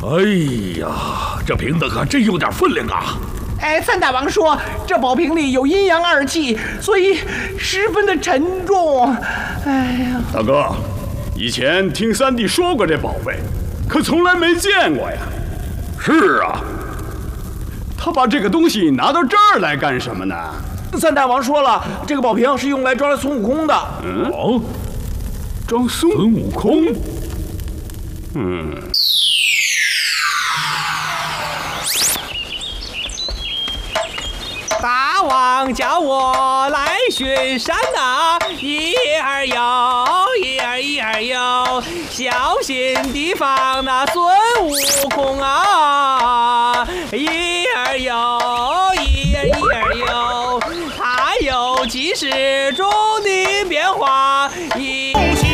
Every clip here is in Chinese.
哎呀，这瓶子可真有点分量啊！ 三大王说这宝瓶里有阴阳二气，所以十分的沉重。哎呀， 大哥，以前听三弟说过这宝贝，可从来没见过呀。 是啊， 他把这个东西拿到这儿来干什么呢？ 三大王说了，这个宝瓶是用来装孙悟空的。 哦， 装孙悟空。 大王叫我来巡山啊，一儿游，一儿游，小心提防那孙悟空啊，一儿游，一儿游，他有几十种的变化，一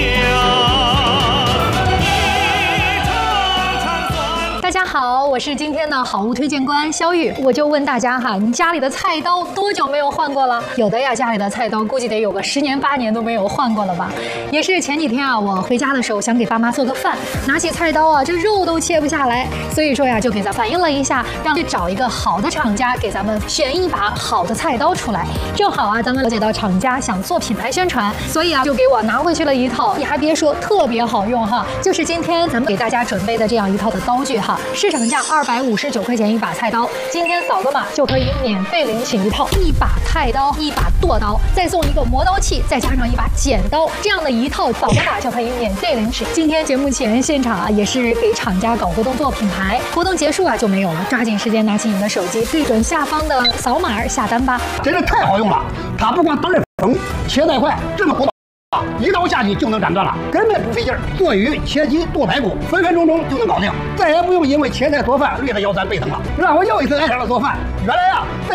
大家好，我是今天的好物推荐官肖玉。我就问大家哈，你家里的菜刀多久没有换过了？有的呀，家里的菜刀估计得有个10年8年都没有换过了吧。也是前几天啊，我回家的时候想给爸妈做个饭，拿起菜刀啊，这肉都切不下来，所以说呀，就给咱反映了一下，让去找一个好的厂家给咱们选一把好的菜刀出来。正好啊，咱们了解到厂家想做品牌宣传，所以啊，就给我拿回去了一套，你还别说，特别好用哈，就是今天咱们给大家准备的这样一套的刀具哈。市场价259块钱一把菜刀，今天扫个码就可以免费领取一套，1把菜刀，1把剁刀，再送一个磨刀器，再加上1把剪刀，这样的一套扫个码就可以免费领取。今天节目前现场啊，也是给厂家搞活动做品牌，活动结束啊就没有了，抓紧时间拿起你的手机，对准下方的扫码下单吧。 真的太好用了，它不光刀刃锋，切带快，这么厚道。一刀下去就能斩断了，根本不费劲儿。做鱼、切鸡、剁排骨，分分钟钟就能搞定，再也不用因为切菜做饭累得腰酸背疼了。让我又一次爱上了做饭。原来啊。